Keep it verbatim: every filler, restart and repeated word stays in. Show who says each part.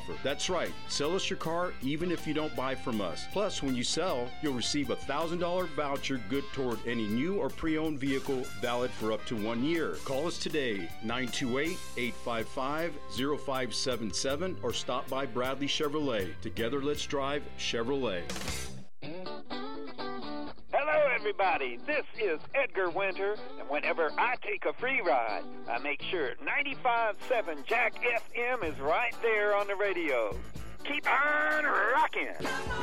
Speaker 1: offer. That's right. Sell us your car even if you don't buy from us. Plus, when you sell, you'll receive a one thousand dollars voucher good toward any new or pre-owned vehicle valid for up to one year. Call us today, nine two eight, eight five five, zero five seven seven, or stop by Bradley Chevrolet. Together, let's drive Chevrolet.
Speaker 2: Hello, everybody. This is Edgar Winter, and whenever I take a free ride, I make sure ninety-five point seven Jack F M is right there on the radio. Keep on rocking.